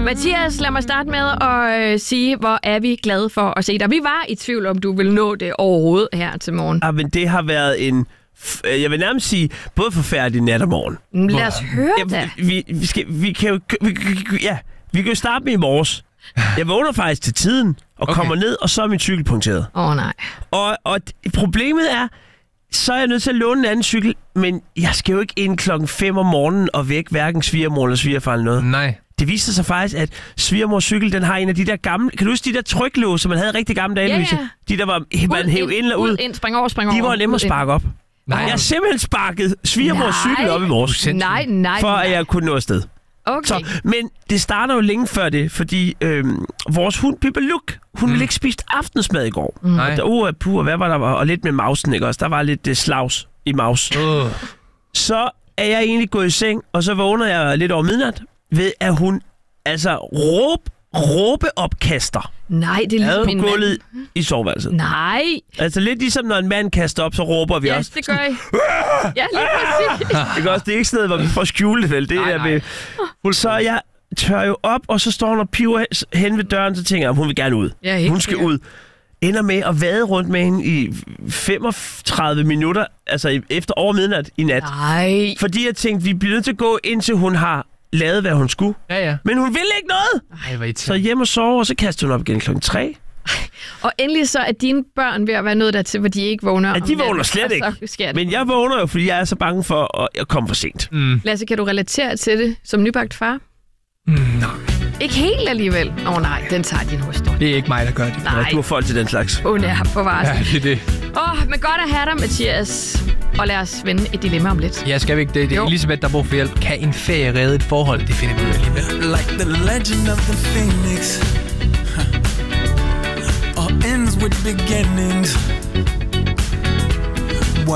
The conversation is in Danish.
Mathias, lad mig starte med at sige, hvor er vi glade for at se dig. Vi var i tvivl om, du vil nå det overhovedet her til morgen. Ja, men det har været en... Jeg vil nærmest sige, både forfærdelig nat og morgen. Lad os høre det. Vi kan jo starte med i morges. Jeg vågner faktisk til tiden og kommer ned, og så er min cykel punkteret. Nej. Og problemet er, så er jeg nødt til at låne en anden cykel, men jeg skal jo ikke ind 5:00 om morgenen og væk hverken svigermor eller svigerfar eller noget. Nej. Det viser sig faktisk, at svigermors cykel, den har en af de der gamle... Kan du huske de der tryklåse, som man havde rigtig gamle dage, Louise? De der var man hæv ind og ud. Spring over. De var nemme at sparke op. Nej. Jeg har simpelthen sparket svigermors cykel op i morges. Nej. For at jeg kunne nå afsted. Okay. Så, men det starter jo længe før det, fordi vores hund, Pippa Luk, hun ville ikke spise aftensmad i går. Hvad var der? Og lidt med mausen, ikke også? Der var lidt slags i maus. Så er jeg egentlig gået i seng, og så vågner jeg lidt over midnat, ved at hun råbeopkaster. Nej, det er ligesom på gulvet i soveværelset. Nej. Altså lidt ligesom når en mand kaster op, så råber vi også. Ja, det gør jeg. Ja, lige præcis. Det er ikke sådan noget, hvor vi får skjule det, vel? Det er ved. Så jeg tør jo op, og så står hun og piver hen ved døren, så tænker jeg, hun vil gerne ud. Ja, hun skal ud. Ender med at vade rundt med hende i 35 minutter, altså efter over midnat i nat. Nej. Fordi jeg tænkte, vi bliver nødt til at gå, indtil hun har lavet, hvad hun skulle. Ja. Men hun ville ikke noget. Så hjem og sove, og så kaster hun op igen 3:00. Og endelig så er dine børn ved at være nødt dertil, hvor de ikke vågner. Ja, de vågner slet ikke. Men jeg vågner jo, fordi jeg er så bange for at komme for sent. Lasse, kan du relatere til det som nybagt far? Nej. Ikke helt alligevel. Nej, den tager din hustru. Det er ikke mig, der gør det. Nej. Du har folk til den slags. Hun er på varsel. Ja, det er det. Men godt at have dig, Mathias. Og lad os vende et dilemma om lidt. Ja, skal vi ikke det? Det er Elisabeth, der bruger for hjælp. Kan en ferie redde et forhold? Det finder vi ud af lige med. Like the legend of the phoenix, all ends with beginnings.